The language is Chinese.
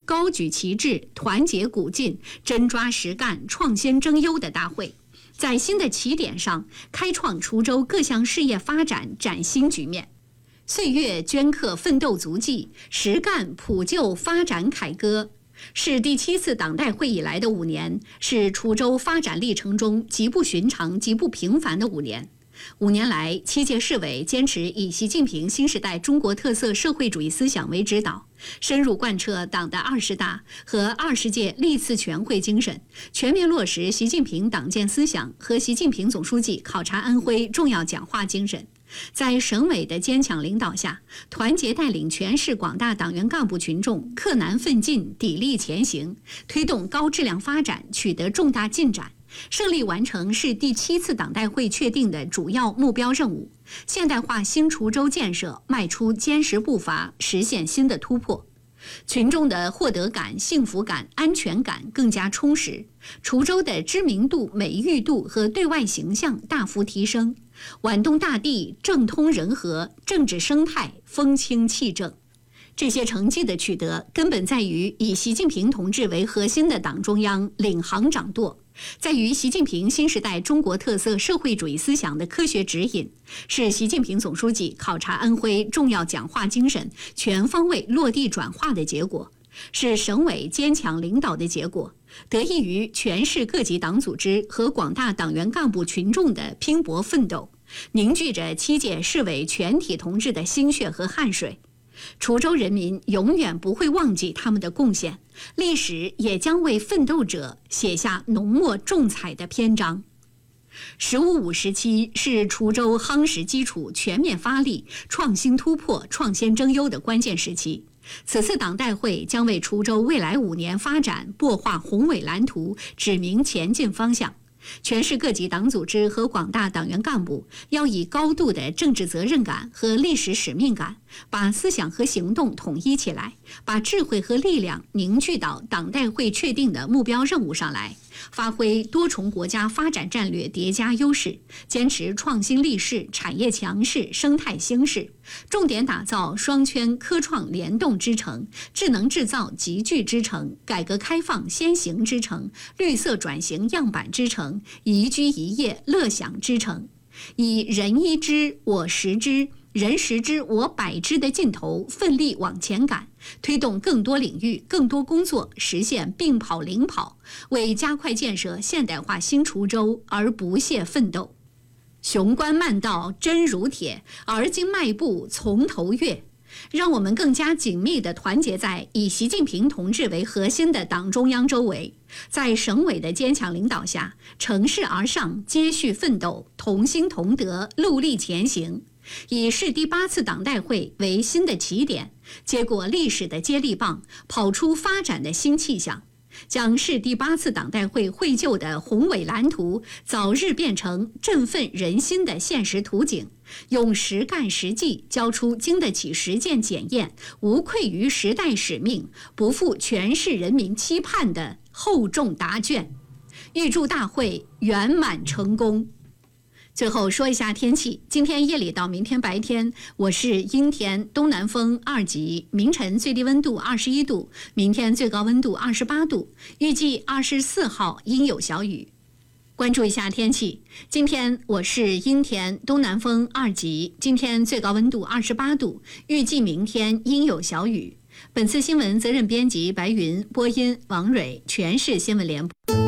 高举旗帜、团结鼓劲、真抓实干、创新争优的大会，在新的起点上开创滁州各项事业发展崭新局面。岁月镌刻奋斗足迹，实干普救发展凯歌。是第7次党代会以来的5年，是滁州发展历程中极不寻常、极不平凡的5年。5年来，7届市委坚持以习近平新时代中国特色社会主义思想为指导，深入贯彻党的20大和20届历次全会精神，全面落实习近平党建思想和习近平总书记考察安徽重要讲话精神。在省委的坚强领导下，团结带领全市广大党员干部群众克难奋进、砥砺前行，推动高质量发展取得重大进展，胜利完成市第7次党代会确定的主要目标任务，现代化新滁州建设迈出坚实步伐，实现新的突破。群众的获得感、幸福感、安全感更加充实，滁州的知名度、美誉度和对外形象大幅提升，皖东大地政通人和，政治生态风清气正。这些成绩的取得，根本在于以习近平同志为核心的党中央领航掌舵，在于习近平新时代中国特色社会主义思想的科学指引，是习近平总书记考察安徽重要讲话精神全方位落地转化的结果，是省委坚强领导的结果，得益于全市各级党组织和广大党员干部群众的拼搏奋斗，凝聚着7届市委全体同志的心血和汗水。滁州人民永远不会忘记他们的贡献，历史也将为奋斗者写下浓墨重彩的篇章。“15+5”时期是滁州夯实基础、全面发力、创新突破、创新争优的关键时期。此次党代会将为滁州未来5年发展擘画宏伟蓝图，指明前进方向。全市各级党组织和广大党员干部要以高度的政治责任感和历史使命感，把思想和行动统一起来，把智慧和力量凝聚到党代会确定的目标任务上来，发挥多重国家发展战略叠加优势，坚持创新立市、产业强势、生态兴市，重点打造双圈科创联动之城、智能制造集聚之城、改革开放先行之城、绿色转型样板之城、宜居宜业乐享之城，以人1之我10之人10之我100之的劲头奋力往前赶，推动更多领域、更多工作实现并跑领跑，为加快建设现代化新滁州而不懈奋斗。雄关漫道真如铁，而今迈步从头越。让我们更加紧密地团结在以习近平同志为核心的党中央周围，在省委的坚强领导下，乘势而上，接续奋斗，同心同德，戮力前行。以市第8次党代会为新的起点，接过历史的接力棒，跑出发展的新气象，将市第8次党代会绘就的宏伟蓝图早日变成振奋人心的现实图景，用实干实际交出经得起实践检验、无愧于时代使命、不负全市人民期盼的厚重答卷。预祝大会圆满成功。最后说一下天气，今天夜里到明天白天，我市阴天，东南风2级，明晨最低温度21度，明天最高温度28度，预计24号阴有小雨。关注一下天气，今天我市阴天，东南风2级，今天最高温度28度，预计明天阴有小雨。本次新闻责任编辑白云，播音王蕊，全市新闻联播。